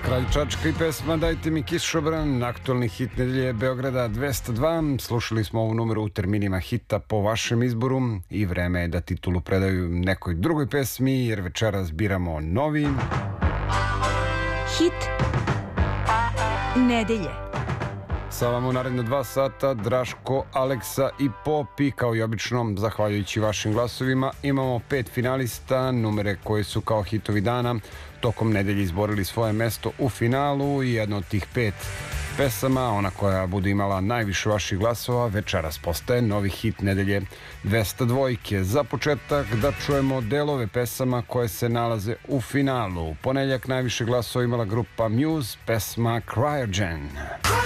Kralj Čačka i pesma Dajte mi kišobran, aktualni hit nedelje Beograda 202. Slušali smo ovu numeru u terminima hita po vašem izboru i vreme je da titulu predaju nekoj drugoj pesmi, jer večeras biramo novi hit nedelje. Sa vama u naredno 2 sata Draško, Aleksa i Popi. Kao i obično, zahvaljujući vašim glasovima, imamo 5 finalista, numere koje su kao hitovi dana tokom nedelje izborili svoje mesto u finalu i jedna od tih 5 pesama, ona koja bude imala najviše vaših glasova, večeras postaje novi hit nedelje 202. Za početak da čujemo delove pesama koje se nalaze u finalu. U ponedeljak najviše glasova imala grupa Muse, pesma Cryogen.